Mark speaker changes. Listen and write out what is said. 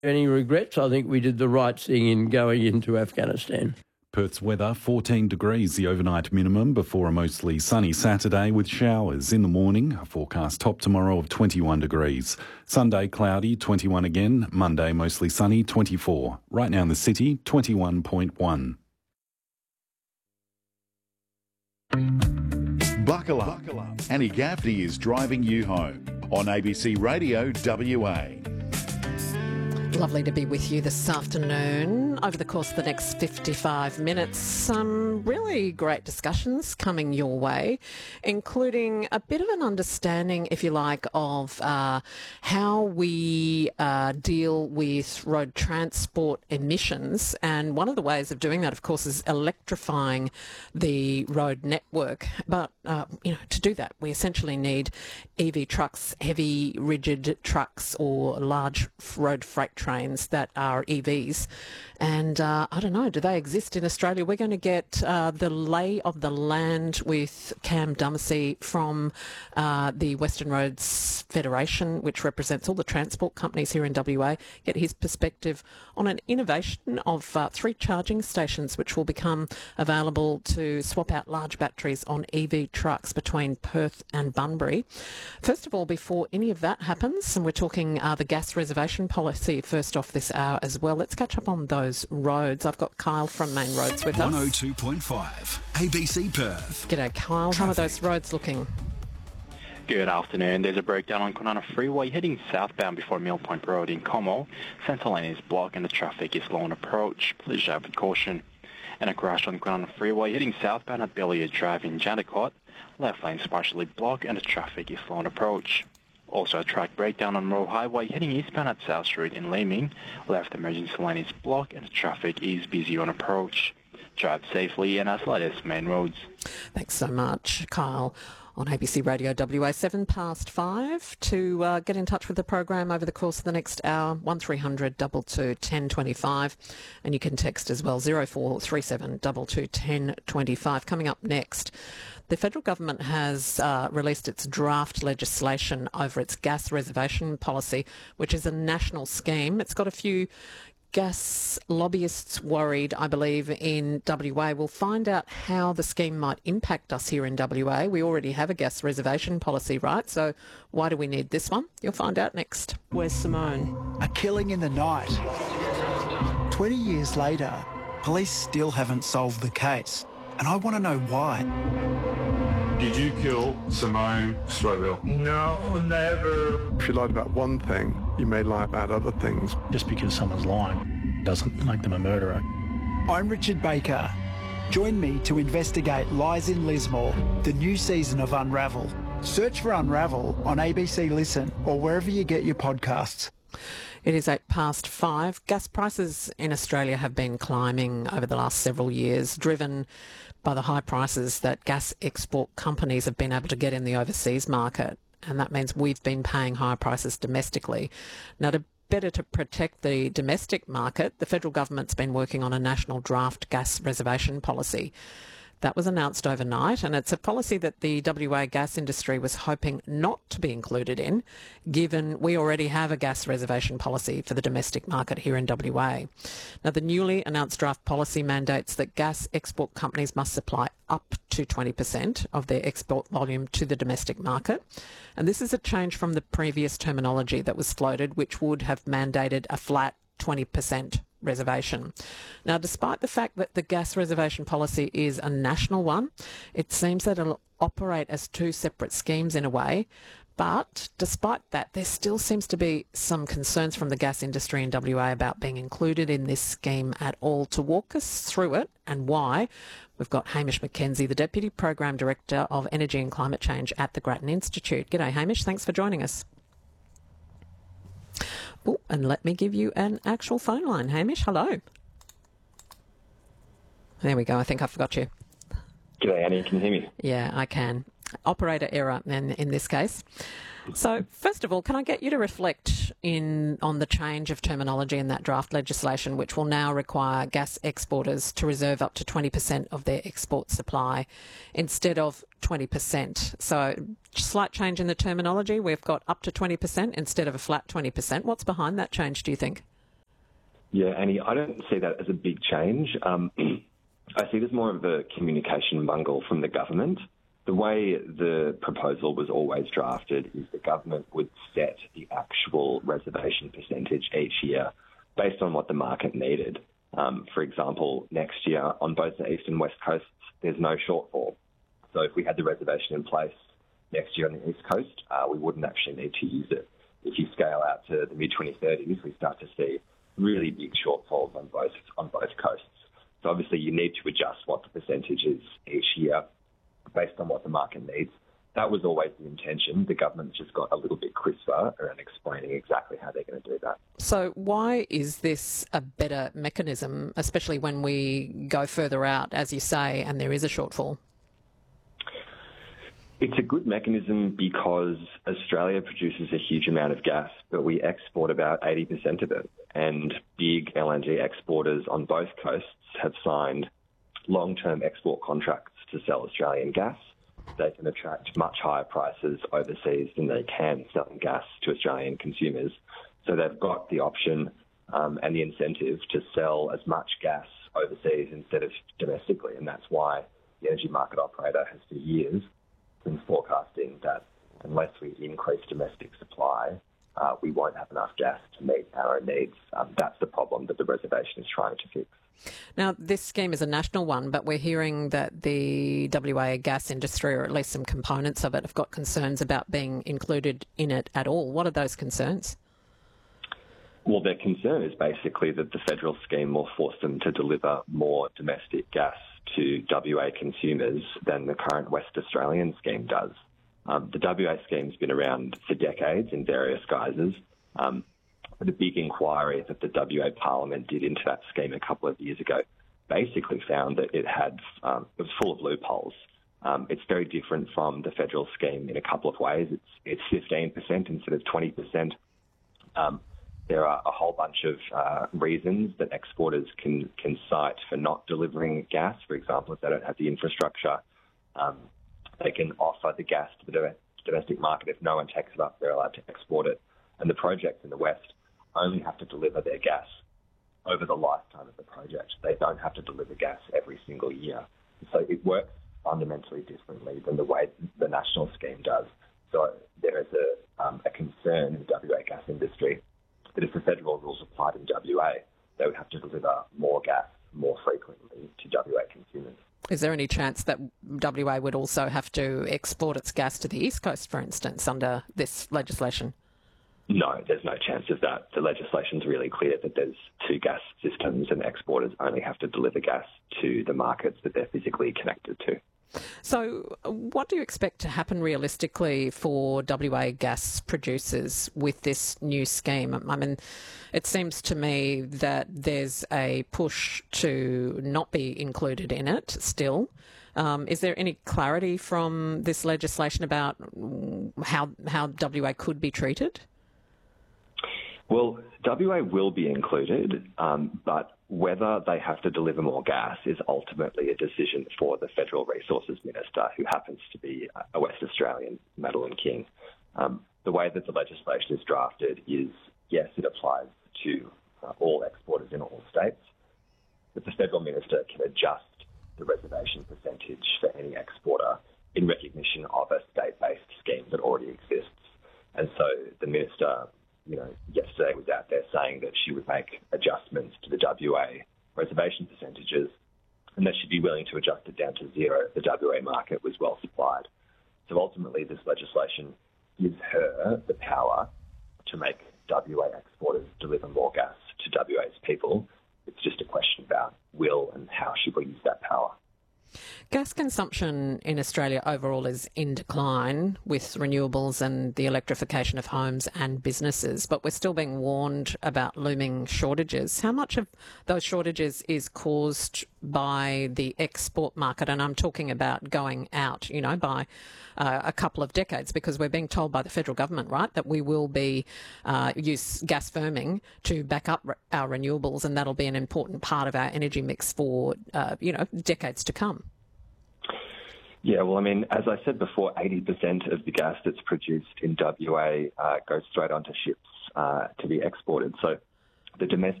Speaker 1: Any regrets? I think we did the right thing in going into Afghanistan.
Speaker 2: Perth's weather, 14 degrees the overnight minimum before a mostly sunny Saturday with showers in the morning. A forecast top tomorrow of 21 degrees. Sunday cloudy, 21 again. Monday mostly sunny, 24. Right now in the city, 21.1.
Speaker 3: Buckle up. Annie Gaffney is driving you home on ABC Radio WA.
Speaker 4: Lovely to be with you this afternoon. Over the course of the next 55 minutes, some really great discussions coming your way, including a bit of an understanding, if you like, of how we deal with road transport emissions. And one of the ways of doing that, of course, is electrifying the road network. But, to do that, we essentially need EV trucks, heavy, rigid trucks or large road freight trains that are EVs. And I don't know, do they exist in Australia? We're going to get the lay of the land with Cam Dumesy from the Western Roads Federation, which represents all the transport companies here in WA, get his perspective on an innovation of 3 charging stations which will become available to swap out large batteries on EV trucks between Perth and Bunbury. First of all, before any of that happens, and we're talking the gas reservation policy first off this hour as well, let's catch up on those roads. I've got Kyle from Main Roads with us.
Speaker 5: 102.5 ABC Perth.
Speaker 4: G'day, Kyle. How are those roads looking?
Speaker 6: Good afternoon. There's a breakdown on Kwinana Freeway heading southbound before Mill Point Road in Como. Centre lane is blocked and the traffic is slow on approach. Please drive with caution. And a crash on Kwinana Freeway heading southbound at Bellier Drive in Jandakot. Left lane is partially blocked and the traffic is slow on approach. Also a track breakdown on Roe Highway heading eastbound at South Street in Laming. Left emergency lane is blocked and the traffic is busy on approach. Drive safely and as light as Main Roads.
Speaker 4: Thanks so much, Kyle. On ABC Radio WA, 5:07 to get in touch with the program over the course of the next hour, 1300 22 1025, and you can text as well, 0437 22 1025. Coming up next, the federal government has released its draft legislation over its gas reservation policy, which is a national scheme. It's got a few gas lobbyists worried, I believe, in WA. We'll find out how the scheme might impact us here in WA. We already have a gas reservation policy, right? So why do we need this one? You'll find out next.
Speaker 7: Where's Simone?
Speaker 8: A killing in the night. 20 years later, police still haven't solved the case. And I want to know why.
Speaker 9: Did you kill Simone Strobel?
Speaker 10: No, never.
Speaker 11: If you lied about one thing, you may lie about other things.
Speaker 12: Just because someone's lying doesn't make them a murderer.
Speaker 8: I'm Richard Baker. Join me to investigate Lies in Lismore, the new season of Unravel. Search for Unravel on ABC Listen or wherever you get your podcasts.
Speaker 4: It is 5:08. Gas prices in Australia have been climbing over the last several years, driven by the high prices that gas export companies have been able to get in the overseas market. And that means we've been paying higher prices domestically. Now, better to protect the domestic market, the federal government's been working on a national draft gas reservation policy. That was announced overnight, and it's a policy that the WA gas industry was hoping not to be included in, given we already have a gas reservation policy for the domestic market here in WA. Now, the newly announced draft policy mandates that gas export companies must supply up to 20% of their export volume to the domestic market. And this is a change from the previous terminology that was floated, which would have mandated a flat 20% reservation. Now, despite the fact that the gas reservation policy is a national one, it seems that it'll operate as 2 separate schemes in a way. But despite that, there still seems to be some concerns from the gas industry in WA about being included in this scheme at all. To walk us through it and why, we've got Hamish McKenzie, the Deputy Program Director of Energy and Climate Change at the Grattan Institute. G'day, Hamish. Thanks for joining us. Oh, and let me give you an actual phone line. Hamish, hello. There we go. I think I forgot you.
Speaker 6: G'day, Annie. Can you hear me?
Speaker 4: Yeah, I can. Operator error in this case. So, first of all, can I get you to reflect on the change of terminology in that draft legislation, which will now require gas exporters to reserve up to 20% of their export supply instead of 20%. So, slight change in the terminology. We've got up to 20% instead of a flat 20%. What's behind that change, do you think?
Speaker 7: Yeah, Annie, I don't see that as a big change. I see it as more of a communication bungle from the government. The way the proposal was always drafted is the government would set the actual reservation percentage each year based on what the market needed. For example, next year on both the east and west coasts, there's no shortfall. So if we had the reservation in place next year on the east coast, we wouldn't actually need to use it. If you scale out to the mid-2030s, we start to see really big shortfalls on both coasts. So obviously you need to adjust what the percentage is each year based on what the market needs. That was always the intention. The government just got a little bit crisper around explaining exactly how they're going to do that.
Speaker 4: So why is this a better mechanism, especially when we go further out, as you say, and there is a shortfall?
Speaker 7: It's a good mechanism because Australia produces a huge amount of gas, but we export about 80% of it. And big LNG exporters on both coasts have signed long-term export contracts to sell Australian gas. They can attract much higher prices overseas than they can selling gas to Australian consumers. So they've got the option and the incentive to sell as much gas overseas instead of domestically. And that's why the Energy Market Operator has for years been forecasting that unless we increase domestic supply, we won't have enough gas to meet our own needs. That's the problem that the reservation is trying to fix.
Speaker 4: Now, this scheme is a national one, but we're hearing that the WA gas industry, or at least some components of it, have got concerns about being included in it at all. What are those concerns?
Speaker 7: Well, their concern is basically that the federal scheme will force them to deliver more domestic gas to WA consumers than the current West Australian scheme does. The WA scheme's been around for decades in various guises. The big inquiry that the WA Parliament did into that scheme a couple of years ago basically found that it was full of loopholes. It's very different from the federal scheme in a couple of ways. It's 15% instead of 20%. There are a whole bunch of reasons that exporters can cite for not delivering gas. For example, if they don't have the infrastructure, they can offer the gas to the domestic market. If no one takes it up, they're allowed to export it. And the projects in the West only have to deliver their gas over the lifetime of the project. They don't have to deliver gas every single year. So it works fundamentally differently than the way the national scheme does. So there is a concern in the WA gas industry that if the federal rules applied in WA, they would have to deliver more gas more frequently to WA consumers.
Speaker 4: Is there any chance that WA would also have to export its gas to the East Coast, for instance, under this legislation?
Speaker 7: No, there's no chance of that. The legislation's really clear that there's two gas systems and exporters only have to deliver gas to the markets that they're physically connected to.
Speaker 4: So what do you expect to happen realistically for WA gas producers with this new scheme? I mean, it seems to me that there's a push to not be included in it still. Is there any clarity from this legislation about how WA could be treated?
Speaker 7: Well, WA will be included, but whether they have to deliver more gas is ultimately a decision for the Federal Resources Minister, who happens to be a West Australian, Madeleine King. The way that the legislation is drafted is, yes, it applies to all exporters in all states, but the Federal Minister can adjust the reservation percentage for any exporter in recognition of a state-based scheme that already exists. And so the Minister, yesterday was out there saying that she would make adjustments to the WA reservation percentages and that she'd be willing to adjust it down to zero if the WA market was well supplied. So ultimately, this legislation gives her the power to make WA exporters deliver more gas to WA's people. It's just a question about will and how she will use that power.
Speaker 4: Gas consumption in Australia overall is in decline with renewables and the electrification of homes and businesses, but we're still being warned about looming shortages. How much of those shortages is caused by the export market? And I'm talking about going out, by a couple of decades, because we're being told by the federal government, right, that we will be use gas firming to back up our renewables, and that'll be an important part of our energy mix for, decades to come.
Speaker 7: Yeah, well, as I said before, 80% of the gas that's produced in WA goes straight onto ships to be exported. So the